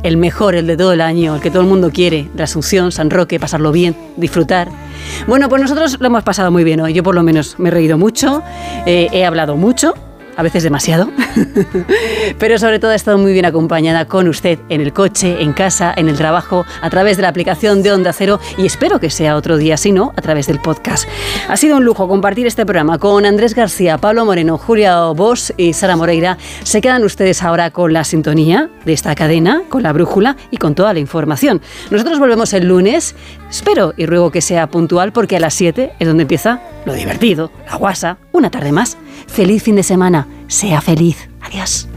el mejor, el de todo el año, el que todo el mundo quiere, la Asunción, San Roque, pasarlo bien, disfrutar. Bueno, pues nosotros lo hemos pasado muy bien hoy. Yo por lo menos me he reído mucho, he hablado mucho, a veces demasiado, pero sobre todo he estado muy bien acompañada con usted en el coche, en casa, en el trabajo, a través de la aplicación de Onda Cero, y espero que sea otro día, si no, a través del podcast. Ha sido un lujo compartir este programa con Andrés García, Pablo Moreno, Julia Bosch y Sara Moreira. Se quedan ustedes ahora con la sintonía de esta cadena, con la brújula y con toda la información. Nosotros volvemos el lunes, espero y ruego que sea puntual, porque a las 7 es donde empieza lo divertido, la guasa, una tarde más. Feliz fin de semana, sea feliz. Adiós.